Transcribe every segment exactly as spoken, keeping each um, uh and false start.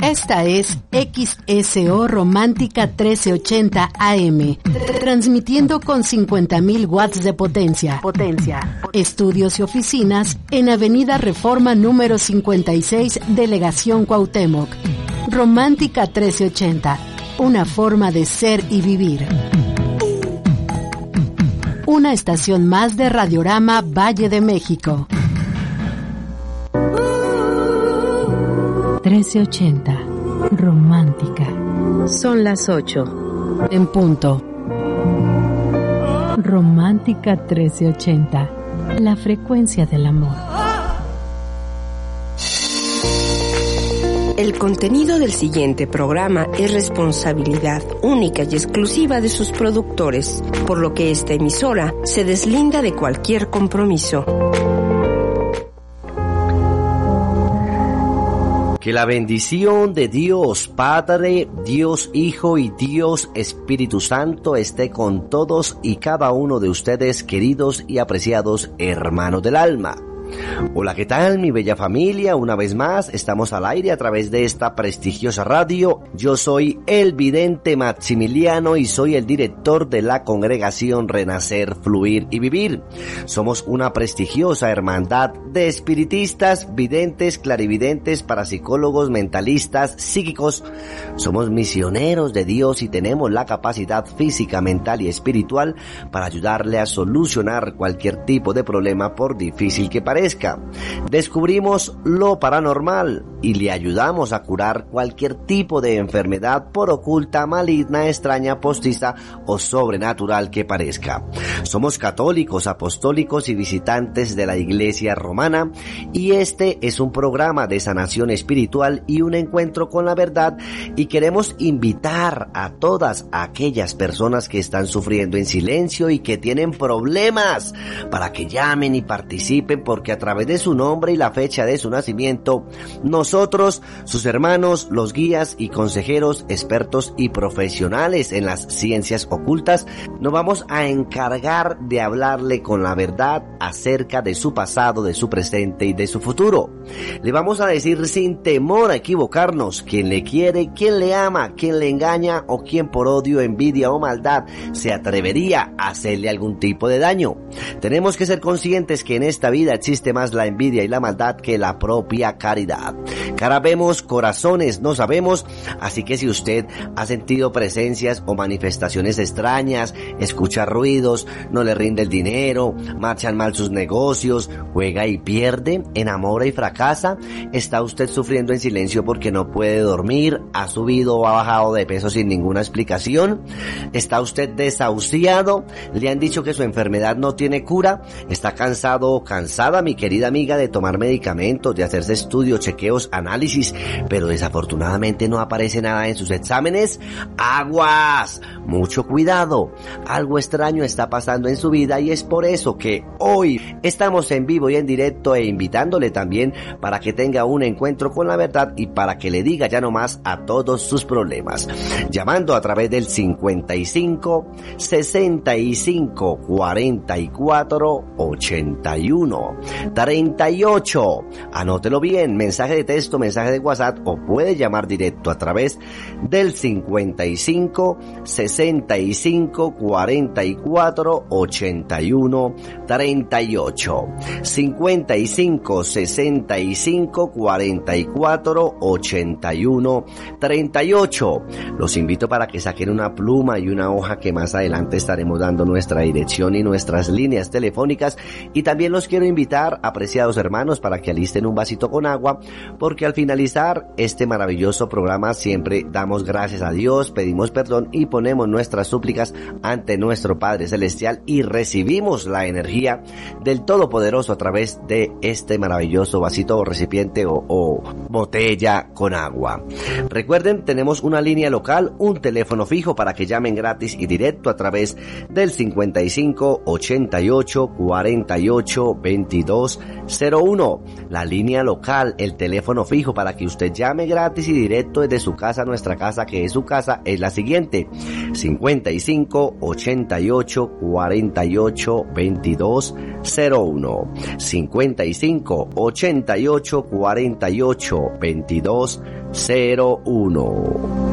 Esta es X S O Romántica trece ochenta A M, transmitiendo con cincuenta mil watts de potencia. Potencia. Estudios y oficinas en Avenida Reforma número cincuenta y seis, Delegación Cuauhtémoc. Romántica trece ochenta, una forma de ser y vivir. Una estación más de Radiorama Valle de México. trece ochenta, Romántica. Son las ocho. En punto. Romántica trece ochenta, la frecuencia del amor. El contenido del siguiente programa es responsabilidad única y exclusiva de sus productores, por lo que esta emisora se deslinda de cualquier compromiso. Que la bendición de Dios Padre, Dios Hijo y Dios Espíritu Santo esté con todos y cada uno de ustedes, queridos y apreciados hermanos del alma. Hola, ¿qué tal, mi bella familia? Una vez más, estamos al aire a través de esta prestigiosa radio. Yo soy el vidente Maximiliano y soy el director de la congregación Renacer, Fluir y Vivir. Somos una prestigiosa hermandad de espiritistas, videntes, clarividentes, parapsicólogos, mentalistas, psíquicos. Somos misioneros de Dios y tenemos la capacidad física, mental y espiritual para ayudarle a solucionar cualquier tipo de problema, por difícil que parezca. Descubrimos lo paranormal y le ayudamos a curar cualquier tipo de enfermedad, por oculta, maligna, extraña, postiza o sobrenatural que parezca. Somos católicos, apostólicos y visitantes de la Iglesia Romana, y este es un programa de sanación espiritual y un encuentro con la verdad, y queremos invitar a todas aquellas personas que están sufriendo en silencio y que tienen problemas para que llamen y participen, porque a través de su nombre y la fecha de su nacimiento, nosotros, sus hermanos, los guías y consejeros, expertos y profesionales en las ciencias ocultas, nos vamos a encargar de hablarle con la verdad acerca de su pasado, de su presente y de su futuro. Le vamos a decir sin temor a equivocarnos quién le quiere, quién le ama, quién le engaña o quién por odio, envidia o maldad se atrevería a hacerle algún tipo de daño. Tenemos que ser conscientes que en esta vida existe más la envidia y la maldad que la propia caridad. Cara vemos, corazones no sabemos, así que si usted ha sentido presencias o manifestaciones extrañas, escucha ruidos, no le rinde el dinero, marchan mal sus negocios, juega y pierde, enamora y fracasa, está usted sufriendo en silencio porque no puede dormir, ha subido o ha bajado de peso sin ninguna explicación, está usted desahuciado, le han dicho que su enfermedad no tiene cura, está cansado o cansada, mi querida amiga, de tomar medicamentos, de hacerse estudios, chequeos, análisis, pero desafortunadamente no aparece nada en sus exámenes. ¡Aguas! Mucho cuidado. Algo extraño está pasando en su vida y es por eso que hoy estamos en vivo y en directo e invitándole también para que tenga un encuentro con la verdad y para que le diga ya no más a todos sus problemas. Llamando a través del cincuenta y cinco, sesenta y cinco, cuarenta y cuatro, ochenta y uno. treinta y ocho. Anótelo bien, mensaje de texto, mensaje de WhatsApp, o puede llamar directo a través del cincuenta y cinco, sesenta y cinco, cuarenta y cuatro, ochenta y uno, treinta y ocho. cincuenta y cinco, sesenta y cinco, cuarenta y cuatro, ochenta y uno, treinta y ocho. Los invito para que saquen una pluma y una hoja, que más adelante estaremos dando nuestra dirección y nuestras líneas telefónicas, y también los quiero invitar, apreciados hermanos, para que alisten un vasito con agua, porque al finalizar este maravilloso programa siempre damos gracias a Dios, pedimos perdón y ponemos nuestras súplicas ante nuestro Padre Celestial y recibimos la energía del Todopoderoso a través de este maravilloso vasito o recipiente o, o botella con agua. Recuerden, tenemos una línea local, un teléfono fijo para que llamen gratis y directo a través del cincuenta y cinco, ochenta y ocho, cuarenta y ocho, veintidós cero uno. La línea local, el teléfono teléfono fijo para que usted llame gratis y directo desde su casa a nuestra casa, que es su casa, es la siguiente: cincuenta y cinco, ochenta y ocho, cuarenta y ocho, veintidós cero uno, cincuenta y cinco, ochenta y ocho, cuarenta y ocho, veintidós cero uno.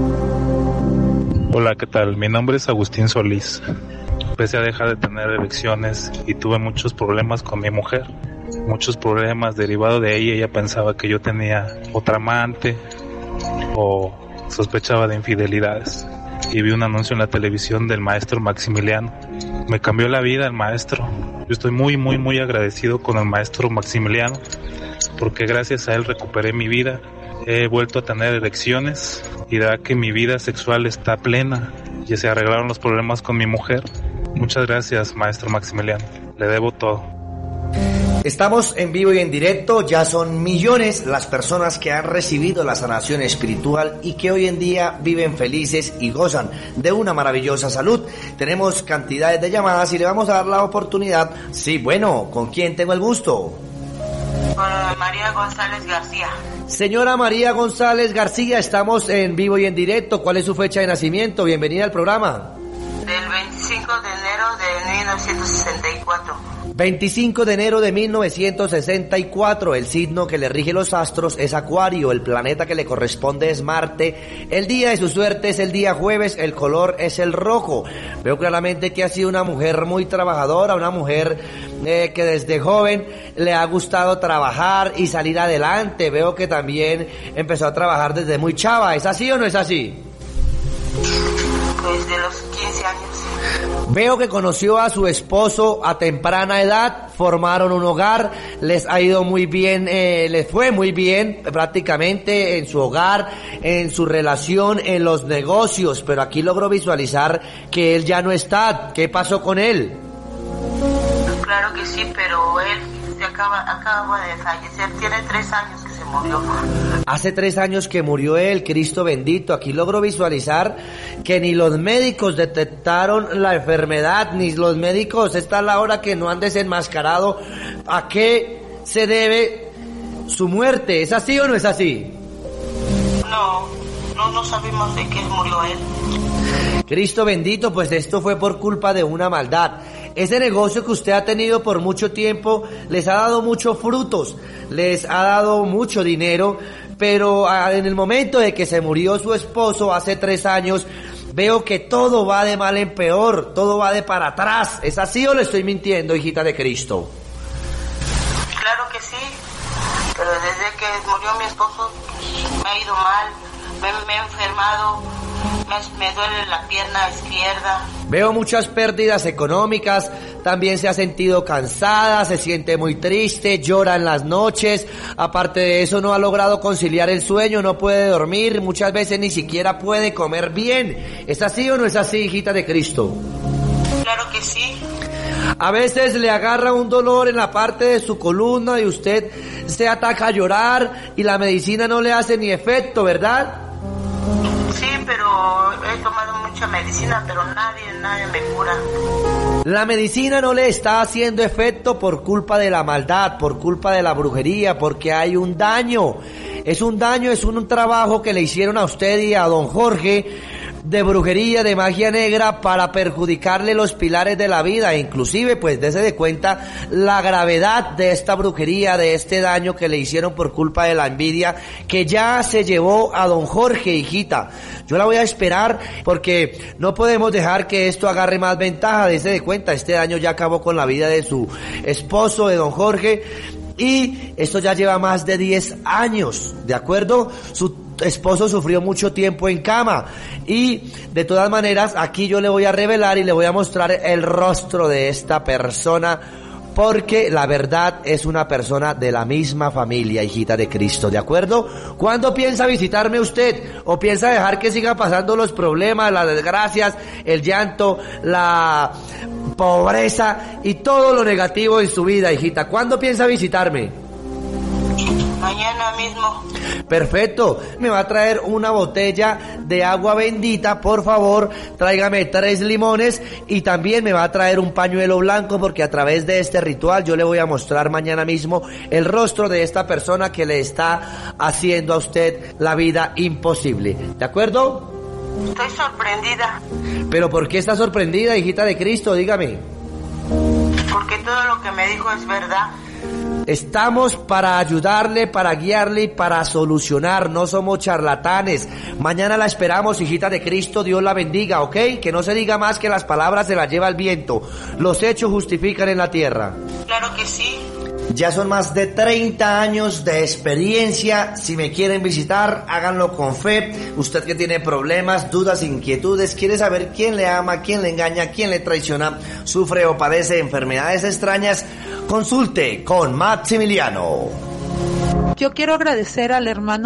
Hola, ¿qué tal? Mi nombre es Agustín Solís. Empecé a dejar de tener erecciones y tuve muchos problemas con mi mujer. Muchos problemas derivados de ella. Ella pensaba que yo tenía otra amante o sospechaba de infidelidades. Y vi un anuncio en la televisión del maestro Maximiliano. Me cambió la vida el maestro. Yo estoy muy, muy, muy agradecido con el maestro Maximiliano, porque gracias a él recuperé mi vida. He vuelto a tener erecciones y da que mi vida sexual está plena y se arreglaron los problemas con mi mujer. Muchas gracias, maestro Maximiliano. Le debo todo. Estamos en vivo y en directo. Ya son millones las personas que han recibido la sanación espiritual y que hoy en día viven felices y gozan de una maravillosa salud. Tenemos cantidades de llamadas y le vamos a dar la oportunidad. Sí, bueno, ¿con quién tengo el gusto? Con María González García. Señora María González García, estamos en vivo y en directo. ¿Cuál es su fecha de nacimiento? Bienvenida al programa. Del veinticinco de enero de mil novecientos sesenta y cuatro. veinticinco de enero de mil novecientos sesenta y cuatro, el signo que le rige los astros es Acuario, el planeta que le corresponde es Marte, el día de su suerte es el día jueves, el color es el rojo. Veo claramente que ha sido una mujer muy trabajadora, una mujer eh, que desde joven le ha gustado trabajar y salir adelante. Veo que también empezó a trabajar desde muy chava. ¿Es así o no es así? Pues de los quince años. Veo que conoció a su esposo a temprana edad, formaron un hogar, les ha ido muy bien, eh, les fue muy bien prácticamente en su hogar, en su relación, en los negocios, pero aquí logro visualizar que él ya no está. ¿Qué pasó con él? Claro que sí, pero él se acaba, acaba de fallecer, tiene tres años que se murió. Hace tres años que murió él, Cristo bendito. Aquí logro visualizar que ni los médicos detectaron la enfermedad, ni los médicos, esta es la hora que no han desenmascarado a qué se debe su muerte. ¿Es así o no es así? No, no, no sabemos de qué murió él. Cristo bendito, pues esto fue por culpa de una maldad. Ese negocio que usted ha tenido por mucho tiempo les ha dado muchos frutos, les ha dado mucho dinero, pero en el momento de que se murió su esposo hace tres años, veo que todo va de mal en peor, todo va de para atrás. ¿Es así o le estoy mintiendo, hijita de Cristo? Claro que sí, pero desde que murió mi esposo me ha ido mal, me, me he enfermado, me, me duele la pierna izquierda. Veo muchas pérdidas económicas, también se ha sentido cansada, se siente muy triste, llora en las noches, aparte de eso no ha logrado conciliar el sueño, no puede dormir, muchas veces ni siquiera puede comer bien. ¿Es así o no es así, hijita de Cristo? Claro que sí. A veces le agarra un dolor en la parte de su columna y usted se ataca a llorar y la medicina no le hace ni efecto, ¿verdad? Sí, pero he tomado mucha medicina, pero nadie, nadie me cura. La medicina no le está haciendo efecto por culpa de la maldad, por culpa de la brujería, porque hay un daño. Es un daño, es un trabajo que le hicieron a usted y a don Jorge de brujería, de magia negra para perjudicarle los pilares de la vida. Inclusive, pues, dése de cuenta la gravedad de esta brujería, de este daño que le hicieron por culpa de la envidia, que ya se llevó a don Jorge, hijita. Yo la voy a esperar porque no podemos dejar que esto agarre más ventaja. Dése de cuenta, este daño ya acabó con la vida de su esposo, de don Jorge, y esto ya lleva más de diez años, ¿de acuerdo? Su esposo sufrió mucho tiempo en cama y de todas maneras aquí yo le voy a revelar y le voy a mostrar el rostro de esta persona, porque la verdad es una persona de la misma familia, hijita de Cristo, ¿de acuerdo? ¿Cuándo piensa visitarme usted? ¿O piensa dejar que sigan pasando los problemas, las desgracias, el llanto, la pobreza y todo lo negativo en su vida, hijita? ¿Cuándo piensa visitarme? Mañana mismo. Perfecto, me va a traer una botella de agua bendita, por favor, tráigame tres limones y también me va a traer un pañuelo blanco porque a través de este ritual yo le voy a mostrar mañana mismo el rostro de esta persona que le está haciendo a usted la vida imposible. ¿De acuerdo? Estoy sorprendida. ¿Pero por qué está sorprendida, hijita de Cristo? Dígame. Porque todo lo que me dijo es verdad. Estamos para ayudarle, para guiarle y para solucionar, no somos charlatanes. Mañana la esperamos, hijita de Cristo, Dios la bendiga, ¿ok? Que no se diga más que las palabras se las lleva el viento. Los hechos justifican en la tierra. Claro que sí. Ya son más de treinta años de experiencia. Si me quieren visitar, háganlo con fe. Usted que tiene problemas, dudas, inquietudes, quiere saber quién le ama, quién le engaña, quién le traiciona, sufre o padece enfermedades extrañas, consulte con Maximiliano. Yo quiero agradecer al hermano